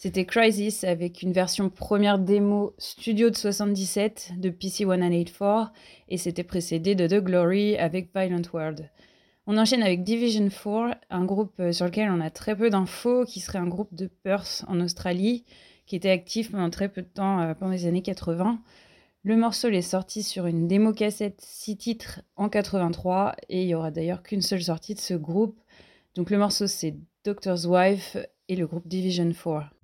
C'était Crisis avec une version première démo studio de 77 de PC 184 et c'était précédé de The Glory avec Violent World. On enchaîne avec Division 4, un groupe sur lequel on a très peu d'infos, qui serait un groupe de Perth en Australie, qui était actif pendant très peu de temps, pendant les années 80. Le morceau est sorti sur une démo cassette 6 titres en 83 et il y aura d'ailleurs qu'une seule sortie de ce groupe. Donc le morceau c'est Doctor's Wife et le groupe Division 4.